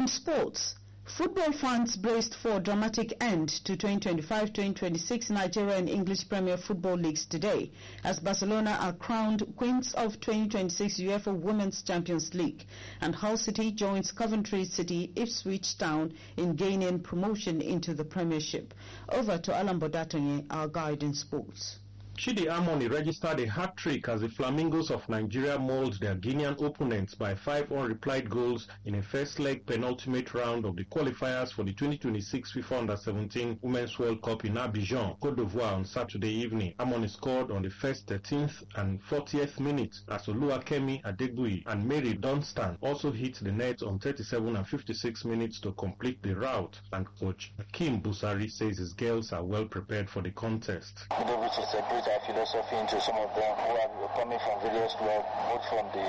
In sports, football fans braced for a dramatic end to 2025-2026 Nigeria and English Premier Football Leagues today, as Barcelona are crowned queens of 2026 UEFA Women's Champions League, and Hull City joins Coventry City Ipswich Town in gaining promotion into the Premiership. Over to Alan Bodatonye, our guide in sports. Chidi Amoni registered a hat-trick as the Flamingos of Nigeria mauled their Guinean opponents by 5 unreplied goals in a first-leg penultimate round of the qualifiers for the 2026 FIFA Under-17 Women's World Cup in Abidjan, Côte d'Ivoire on Saturday evening. Amoni scored on the first 13th and 40th minutes as Oluwakemi Adegbuyi and Mary Dunstan also hit the net on 37 and 56 minutes to complete the rout, and coach Hakim Busari says his girls are well prepared for the contest. Our philosophy into some of them who are coming from various clubs, both from the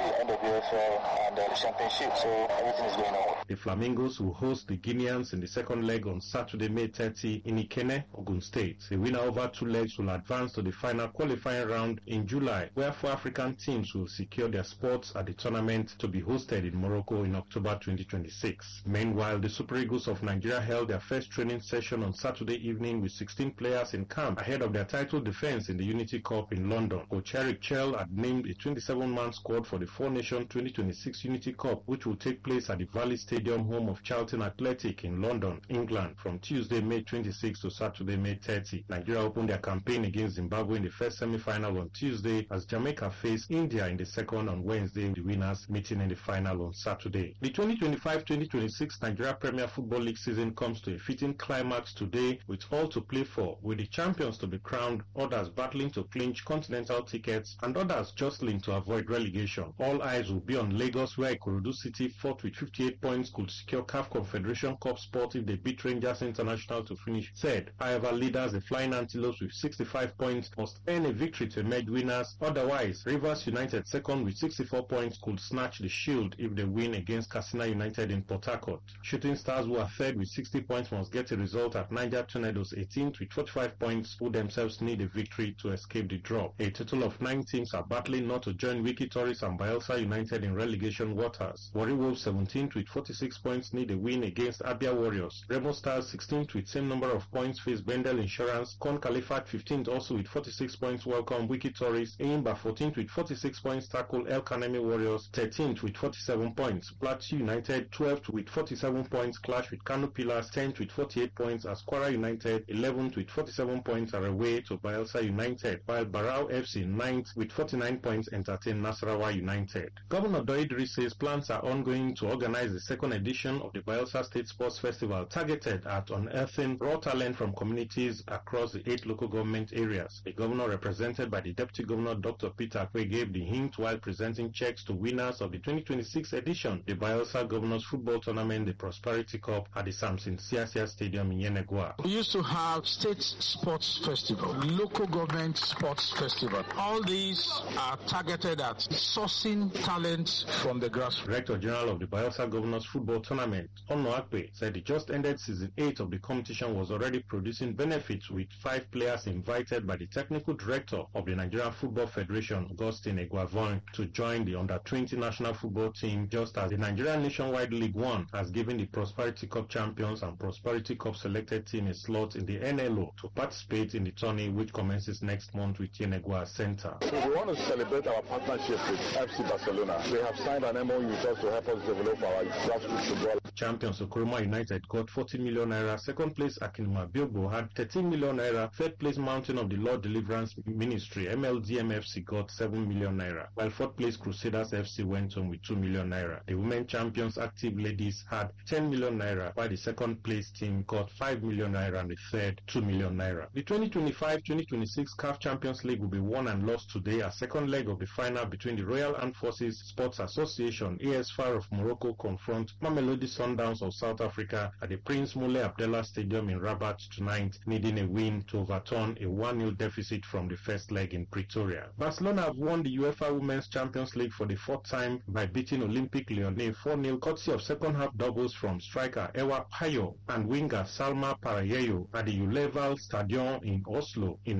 NWFL and the Championship, so everything is going on. The Flamingos will host the Guineans in the second leg on Saturday, May 30 in Ikenne, Ogun State. The winner over 2 legs will advance to the final qualifying round in July, where 4 African teams will secure their spots at the tournament to be hosted in Morocco in October 2026. Meanwhile, the Super Eagles of Nigeria held their first training session on Saturday evening with 16 players in camp ahead of their title defense in the Unity Cup in London. Coach Eric Chell had named a 27-man squad for the Four Nations 2026 Unity Cup, which will take place at the Valley Stadium, home of Charlton Athletic in London, England, from Tuesday, May 26 to Saturday, May 30. Nigeria opened their campaign against Zimbabwe in the first semi-final on Tuesday, as Jamaica faced India in the second on Wednesday, the winners meeting in the final on Saturday. The 2025-2026 Nigeria Premier Football League season comes to a fitting climax today, with all to play for, with the champions to be crowned, others battling to clinch continental tickets, and others jostling to avoid relegation. All eyes will be on Lagos, where Ikorodu City, fourth with 58 points, could secure CAF Confederation Cup spot if they beat Rangers International to finish third. However, leaders, the Flying Antelopes with 65 points, must earn a victory to emerge winners. Otherwise, Rivers United, second with 64 points, could snatch the shield if they win against Katsina United in Port Harcourt. Shooting Stars, who are third with 60 points, must get a result at Niger Tornadoes, 18th with 45 points, who themselves need a victory to escape the drop. A total of 9 teams are battling not to join Wiki Tories and Bayelsa United in relegation waters. Warri Wolves, 17th with 46 points, need a win against Abia Warriors. Remo Stars, 16th with same number of points, face Bendel Insurance. Con Califat, 15th also with 46 points, welcome Wiki Tories. Eimba, 14th with 46 points, tackle El Kanemi Warriors. 13th with 47 points. Plateau United, 12th with 47 points, clash with Kano Pillars. 10th with 48 points, as Kwara United, 11th with 47 points, are away to Bayelsa United, while Barao FC, 9th with 49 points, entertain Nasarawa United. Governor Doidri says plans are ongoing to organize the second edition of the Bayelsa State Sports Festival, targeted at unearthing raw talent from communities across the 8 local government areas. The governor, represented by the Deputy Governor Dr. Peter Akwe, gave the hint while presenting checks to winners of the 2026 edition, the Bayelsa Governors Football Tournament, the Prosperity Cup, at the Samson Siasia Stadium in Yenegua. We used to have State Sports Festival, local government sports festival. All these are targeted at sourcing talent from the grassroots. Director General of the Bayelsa Governors Football Tournament, Ono Akpe, said the just ended season 8 of the competition was already producing benefits, with 5 players invited by the technical director of the Nigerian Football Federation, Augustine Eguavon, to join the under-20 national football team, just as the Nigerian Nationwide League 1 has given the Prosperity Cup champions and Prosperity Cup selected team a slot in the NLO to participate in the tourney, which commences next month with Yenegua Center. We want to celebrate our partnership with FC Barcelona. They have signed an MOU with us to help us develop our grassroots football. Champions Okroma United got 40 million naira. Second place Akinma Bilbo had 13 million naira. Third place Mountain of the Lord Deliverance Ministry MLDMFC got 7 million naira, while fourth place Crusaders FC went home with 2 million naira. The women champions Active Ladies had 10 million naira, while the second place team got 5 million naira and the third 2 million naira. The 2025-2026 CAF Champions League will be won and lost today, as second leg of the final between the Royal Armed Forces Sports Association ASFAR of Morocco confront Mamelodi Sundowns of South Africa at the Prince Moulay Abdallah Stadium in Rabat tonight, needing a win to overturn a 1-0 deficit from the first leg in Pretoria. Barcelona have won the UEFA Women's Champions League for the 4th time by beating Olympique Lyonnais 4-0, courtesy of second-half doubles from striker Ewa Payo and winger Salma Parayeyo at the Uleval Stadion in Oslo, in Norway.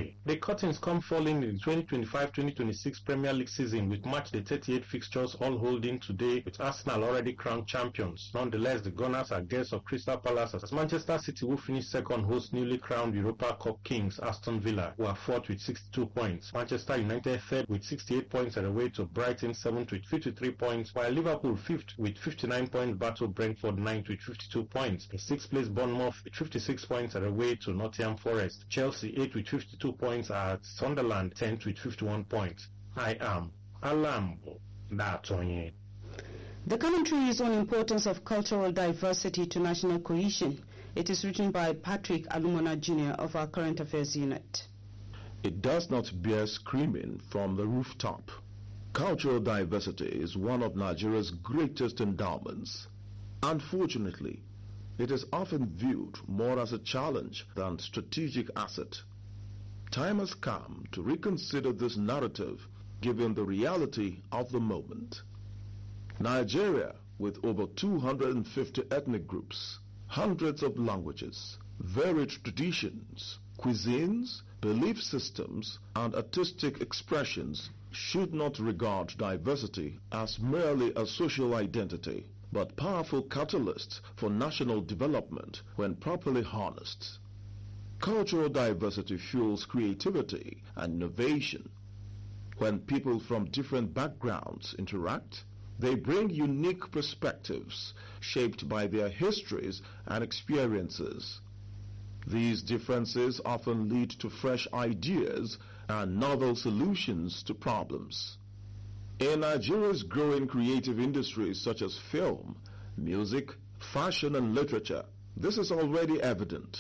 today. The curtains come falling in the 2025-2026 Premier League season with match day 38 fixtures all holding today with Arsenal already crowned champions. Nonetheless, the Gunners are guests of Crystal Palace as Manchester City, who finished second, host newly crowned Europa Cup kings Aston Villa, who are fourth with 62 points. Manchester United third with 68 points at away to Brighton, seventh with 53 points, while Liverpool fifth with 59 points battle Brentford ninth with 52 points. In sixth place, Bournemouth with 56 points at away to Nottingham Forest. Chelsea 8th with 52 points at Sunderland 10th with 51 points. I am Alambo Datonye. The commentary is on importance of cultural diversity to national cohesion. It is written by Patrick Alumona Jr. of our Current Affairs Unit. It does not bear screaming from the rooftop. Cultural diversity is one of Nigeria's greatest endowments. Unfortunately, it is often viewed more as a challenge than strategic asset. Time has come to reconsider this narrative given the reality of the moment. Nigeria, with over 250 ethnic groups, hundreds of languages, varied traditions, cuisines, belief systems, and artistic expressions, should not regard diversity as merely a social identity, but powerful catalysts for national development when properly harnessed. Cultural diversity fuels creativity and innovation. When people from different backgrounds interact, they bring unique perspectives shaped by their histories and experiences. These differences often lead to fresh ideas and novel solutions to problems. In Nigeria's growing creative industries such as film, music, fashion, and literature, this is already evident.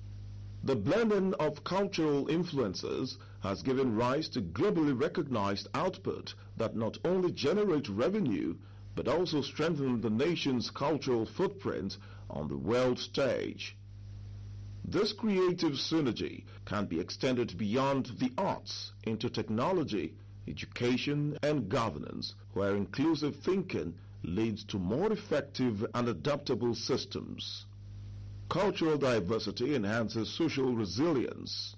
The blending of cultural influences has given rise to globally recognized output that not only generate revenue, but also strengthen the nation's cultural footprint on the world stage. This creative synergy can be extended beyond the arts into technology, education, and governance, where inclusive thinking leads to more effective and adaptable systems. Cultural diversity enhances social resilience.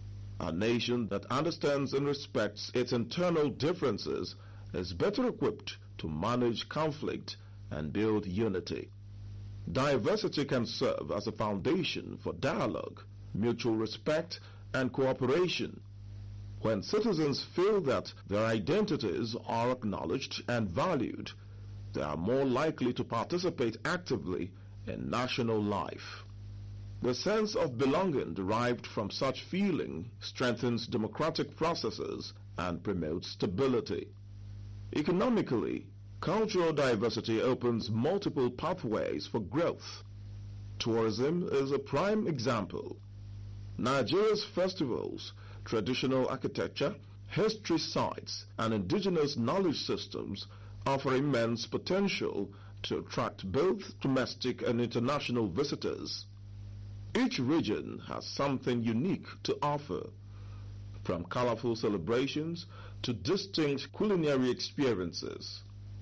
A nation that understands and respects its internal differences is better equipped to manage conflict and build unity. Diversity can serve as a foundation for dialogue, mutual respect, and cooperation. When citizens feel that their identities are acknowledged and valued, they are more likely to participate actively in national life. The sense of belonging derived from such feeling strengthens democratic processes and promotes stability. Economically, cultural diversity opens multiple pathways for growth. Tourism is a prime example. Nigeria's festivals, traditional architecture, history sites, and indigenous knowledge systems offer immense potential to attract both domestic and international visitors. Each region has something unique to offer, from colorful celebrations to distinct culinary experiences.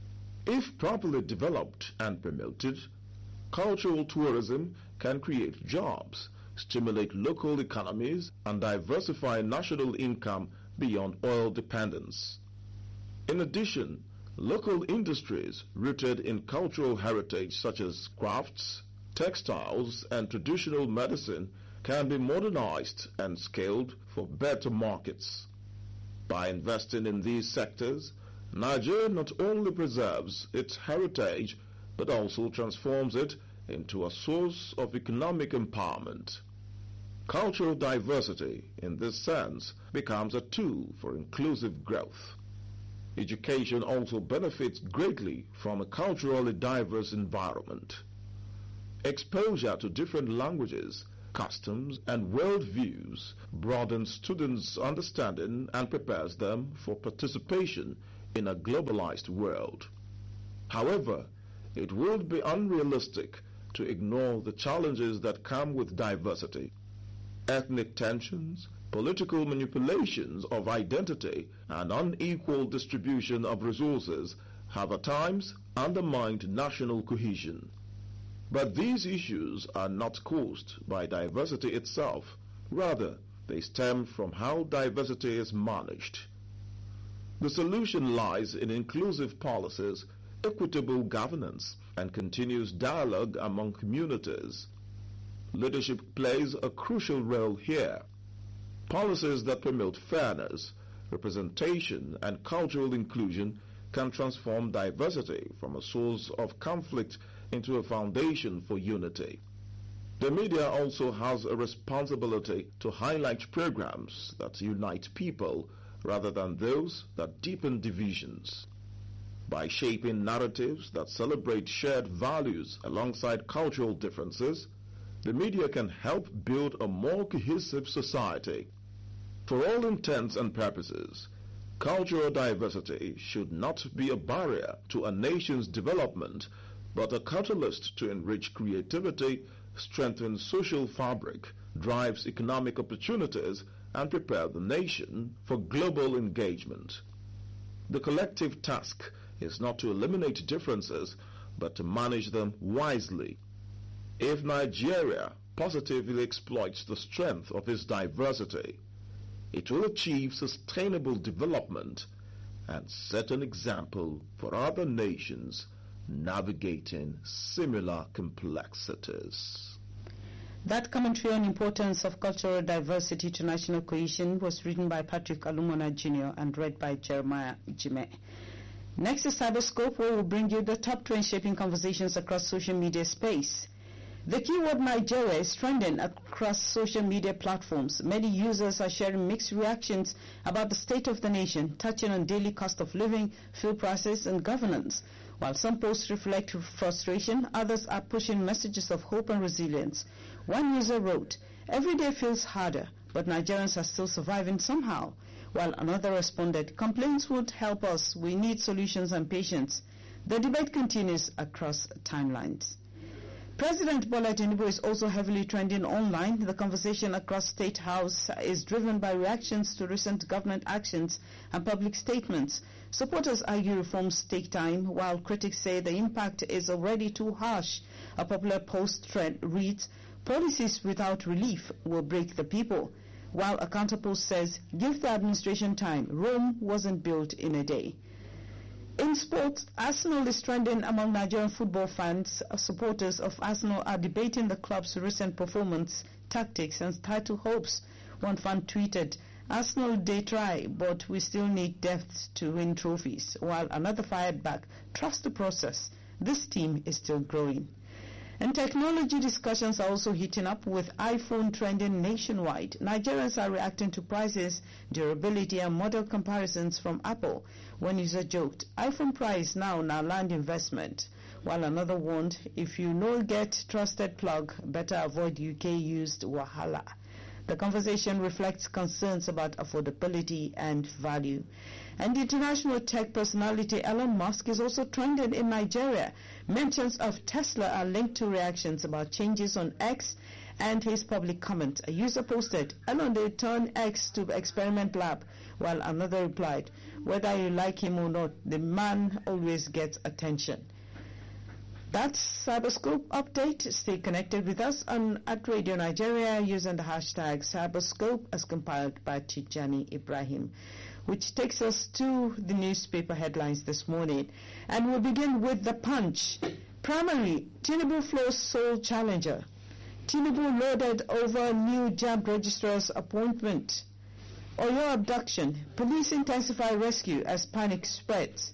If properly developed and promoted, cultural tourism can create jobs, stimulate local economies, and diversify national income beyond oil dependence. In addition, local industries rooted in cultural heritage such as crafts, textiles, and traditional medicine can be modernized and scaled for better markets. By investing in these sectors, Nigeria not only preserves its heritage but also transforms it into a source of economic empowerment. Cultural diversity, in this sense, becomes a tool for inclusive growth. Education also benefits greatly from a culturally diverse environment. Exposure to different languages, customs, and worldviews broadens students' understanding and prepares them for participation in a globalized world. However, it would be unrealistic to ignore the challenges that come with diversity. Ethnic tensions, political manipulations of identity, and unequal distribution of resources have at times undermined national cohesion. But these issues are not caused by diversity itself. Rather, They stem from how diversity is managed. The solution lies in inclusive policies, equitable governance, and continuous dialogue among communities. Leadership plays a crucial role here. Policies that promote fairness, representation, and cultural inclusion can transform diversity from a source of conflict into a foundation for unity. The media also has a responsibility to highlight programs that unite people rather than those that deepen divisions. By shaping narratives that celebrate shared values alongside cultural differences, the media can help build a more cohesive society. For all intents and purposes, cultural diversity should not be a barrier to a nation's development, but a catalyst to enrich creativity, strengthen social fabric, drives economic opportunities, and prepare the nation for global engagement. The collective task is not to eliminate differences, but to manage them wisely. If Nigeria positively exploits the strength of its diversity, it will achieve sustainable development and set an example for other nations navigating similar complexities. That commentary on importance of cultural diversity to national cohesion was written by Patrick Alumona Jr. and read by Jeremiah Jime. Next is Cyberscope, where we'll bring you the top trend shaping conversations across social media space. The keyword Nigeria is trending across social media platforms. Many users are sharing mixed reactions about the state of the nation, touching on daily cost of living, fuel prices, and governance. While some posts reflect frustration, others are pushing messages of hope and resilience. One user wrote, "Every day feels harder, but Nigerians are still surviving somehow." While another responded, "Complaints won't help us. We need solutions and patience." The debate continues across timelines. President Bola Tinubu is also heavily trending online. The conversation across State House is driven by reactions to recent government actions and public statements. Supporters argue reforms take time, while critics say the impact is already too harsh. A popular post thread reads, "Policies without relief will break the people," while a counterpost says, "Give the administration time. Rome wasn't built in a day." In sports, Arsenal is trending among Nigerian football fans. Supporters of Arsenal are debating the club's recent performance, tactics, and title hopes. One fan tweeted, "Arsenal, they try, but we still need depth to win trophies," while another fired back, "Trust the process. This team is still growing." And technology discussions are also heating up, with iPhone trending nationwide. Nigerians are reacting to prices, durability, and model comparisons from Apple. One user joked, "iPhone price now land investment," while another warned, "If you no get trusted plug, better avoid UK-used wahala." The conversation reflects concerns about affordability and value. And the international tech personality Elon Musk is also trending in Nigeria. Mentions of Tesla are linked to reactions about changes on X and his public comment. A user posted, "Elon, they turn X to experiment lab," while another replied, "Whether you like him or not, the man always gets attention." That's Cyberscope update. Stay connected with us at Radio Nigeria using the hashtag Cyberscope as compiled by Tijani Ibrahim, which takes us to the newspaper headlines this morning. And we'll begin with The Punch. Primary, Tinubu flows sole challenger. Tinubu loaded over new JAMB registrar's appointment. Oyo abduction, police intensify rescue as panic spreads.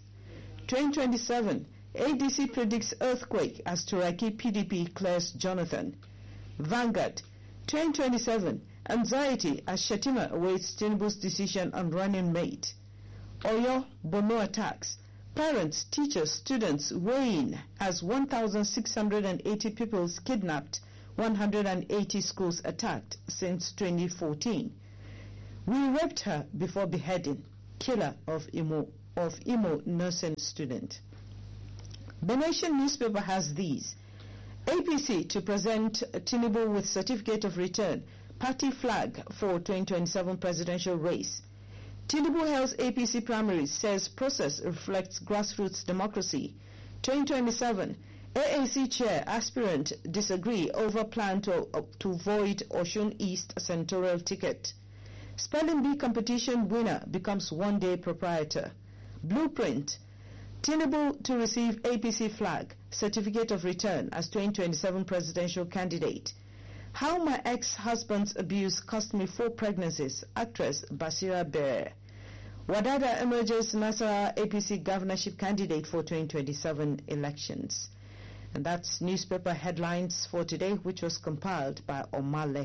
2027, ADC predicts earthquake as Turaki PDP clears Jonathan. Vanguard, 2027, anxiety as Shetima awaits Tinubu's decision on running mate. Oyo, Bono attacks. Parents, teachers, students weighing as 1,680 people kidnapped, 180 schools attacked since 2014. We raped her before beheading. Killer of Imo nursing student. The Nation newspaper has these. APC to present Tinubu with certificate of return, party flag for 2027 presidential race. Tinubu hails APC primaries, says process reflects grassroots democracy. 2027, ANC chair aspirant disagree over plan to void Osun East senatorial ticket. Spelling Bee competition winner becomes one-day proprietor. Blueprint. Tinubu to receive APC flag, certificate of return as 2027 presidential candidate. How my ex-husband's abuse cost me 4 pregnancies, actress Basira Bear. Wadada emerges Nasara APC governorship candidate for 2027 elections. And that's newspaper headlines for today, which was compiled by Omale.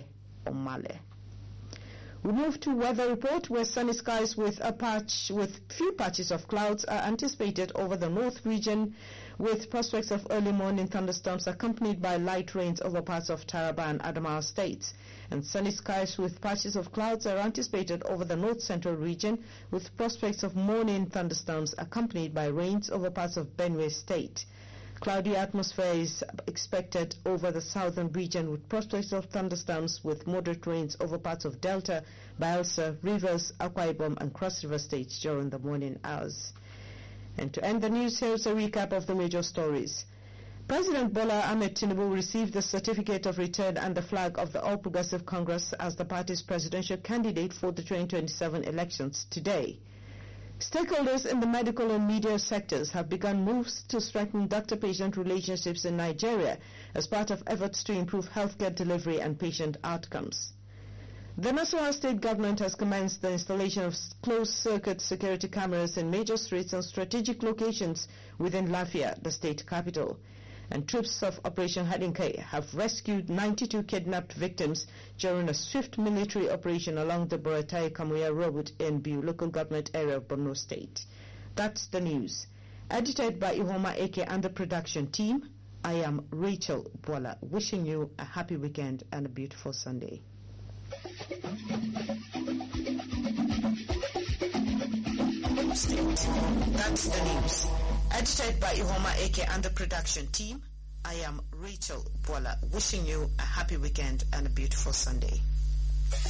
We move to weather report, where sunny skies with few patches of clouds are anticipated over the north region, with prospects of early morning thunderstorms accompanied by light rains over parts of Taraba and Adamawa states. And sunny skies with patches of clouds are anticipated over the north central region, with prospects of morning thunderstorms accompanied by rains over parts of Benue state. Cloudy atmosphere is expected over the southern region, with prospects of thunderstorms with moderate rains over parts of Delta, Bayelsa, Rivers, Akwa Ibom and Cross River states during the morning hours. And to end the news, here's a recap of the major stories. President Bola Ahmed Tinubu received the certificate of return and the flag of the All Progressive Congress as the party's presidential candidate for the 2027 elections today. Stakeholders in the medical and media sectors have begun moves to strengthen doctor-patient relationships in Nigeria as part of efforts to improve healthcare delivery and patient outcomes. The Nasarawa state government has commenced the installation of closed-circuit security cameras in major streets and strategic locations within Lafia, the state capital. And troops of Operation Hadinkai have rescued 92 kidnapped victims during a swift military operation along the Buratai-Kamuya Road in Biu local government area of Borno State. That's the news. Edited by Ihoma Eke and the production team, I am Rachel Bola, wishing you a happy weekend and a beautiful Sunday. That's the news. Edited by Ihoma Eke and the production team, I am Rachel Bola, wishing you a happy weekend and a beautiful Sunday.